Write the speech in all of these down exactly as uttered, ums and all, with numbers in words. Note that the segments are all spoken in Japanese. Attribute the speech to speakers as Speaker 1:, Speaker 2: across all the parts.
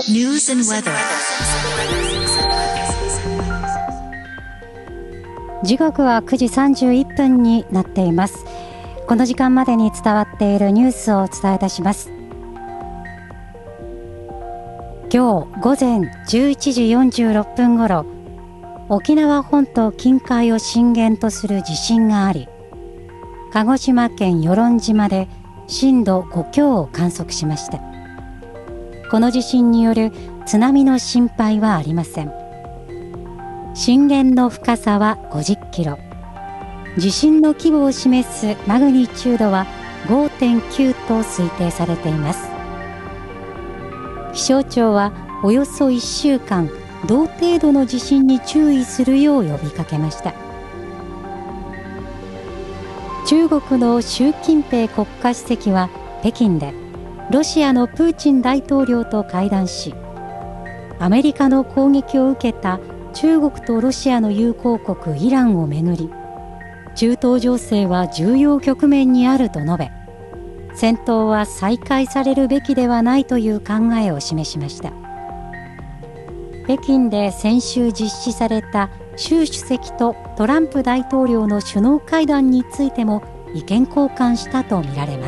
Speaker 1: News and weather.
Speaker 2: 時刻はくじさんじゅういっぷんになっています。この時間までに伝わっているニュースをお伝えいたします。今日午前じゅういちじよんじゅうろっぷんごろ、沖縄本島近海を震源とする地震があり、鹿児島県与論島で震度ご強を観測しました。この地震による津波の心配はありません。震源の深さはごじゅっキロ、地震の規模を示すマグニチュードは ごてんきゅう と推定されています。気象庁はおよそいっしゅうかん、同程度の地震に注意するよう呼びかけました。中国の習近平国家主席は北京でロシアのプーチン大統領と会談し、アメリカの攻撃を受けた中国とロシアの友好国イランをめぐり、中東情勢は重要局面にあると述べ、戦闘は再開されるべきではないという考えを示しました。北京で先週実施された習主席とトランプ大統領の首脳会談についても意見交換したとみられます。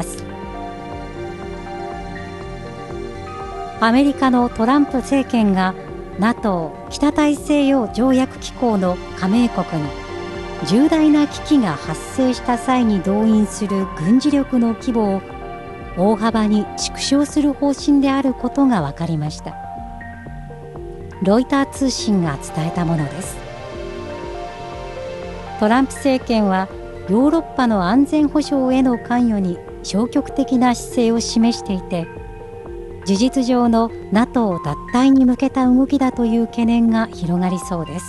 Speaker 2: アメリカのトランプ政権が ナトー 北大西洋条約機構の加盟国に重大な危機が発生した際に動員する軍事力の規模を大幅に縮小する方針であることが分かりました。ロイター通信が伝えたものです。トランプ政権はヨーロッパの安全保障への関与に消極的な姿勢を示していて、事実上の ナトー 脱退に向けた動きだという懸念が広がりそうです。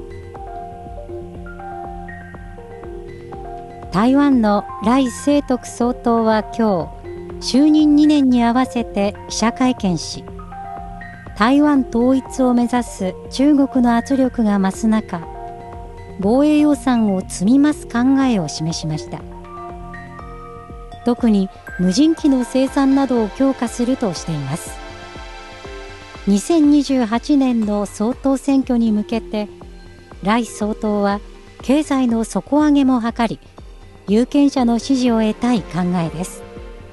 Speaker 2: 台湾の頼清徳総統は今日、就任にねんに合わせて記者会見し、台湾統一を目指す中国の圧力が増す中、防衛予算を積み増す考えを示しました。特に無人機の生産などを強化するとしています。にせんにじゅうはちねんの総統選挙に向けて、頼総統は経済の底上げも図り、有権者の支持を得たい考えです。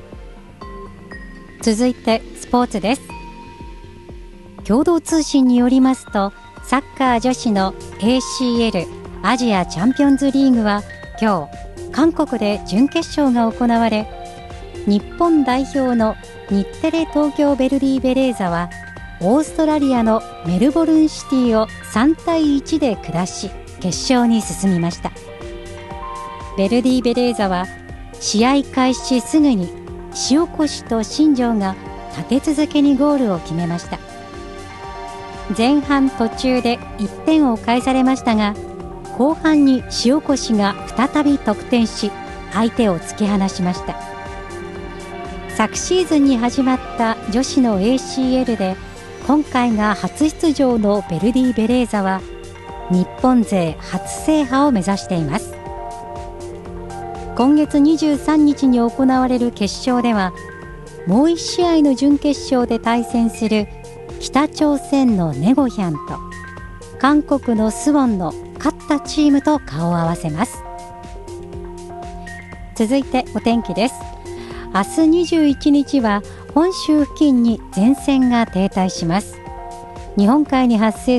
Speaker 2: 続いてスポーツです。共同通信によりますと、サッカー女子の エーシーエル アジアチャンピオンズリーグは今日、韓国で準決勝が行われ、日本代表の日テレ東京ヴェルディベレーザはオーストラリアのメルボルンシティをさんたいいちで下し、決勝に進みました。ヴェルディベレーザは試合開始すぐに塩越と新庄が立て続けにゴールを決めました。前半途中でいってんを返されましたが、後半に塩越が再び得点し、相手を突き放しました。昨シーズンに始まった女子の エーシーエル で、今回が初出場のヴェルディベレーザは日本勢初制覇を目指しています。今月にじゅうさんにちに行われる決勝では、もういち試合の準決勝で対戦する北朝鮮のネゴヒャンと韓国のスウォンの勝ったチームと顔を合わせます。続いてお天気です。明日にじゅういちにちは本州付近に前線が停滞します。日本海に発生